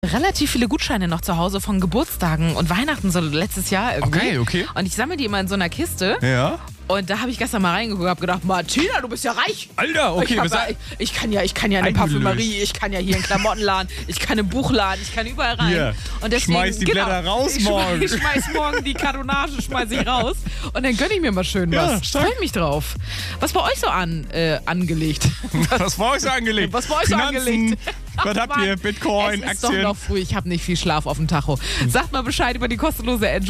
relativ viele Gutscheine noch zu Hause von Geburtstagen und Weihnachten so letztes Jahr irgendwie. Okay. Und ich sammle die immer in so einer Kiste. Ja. Und da habe ich gestern mal reingeguckt und habe gedacht, Martina, du bist ja reich. Alter, okay. Ich kann ja eine Eingelöst. Parfümerie, ich kann ja hier einen Klamottenladen, ich kann einen Buchladen, ich kann überall rein. Hier, Und deswegen, schmeiß die Blätter raus morgen. Ich schmeiß morgen die Kartonage, schmeiß ich raus. Und dann gönne ich mir mal schön Ja, was. stark. Freue mich drauf. Was bei euch so angelegt? Was war euch so angelegt? Was war euch so angelegt? Was habt ihr? Mann, Bitcoin, es ist Aktien? doch noch früh, ich habe nicht viel Schlaf auf dem Tacho. Sagt mal Bescheid über die kostenlose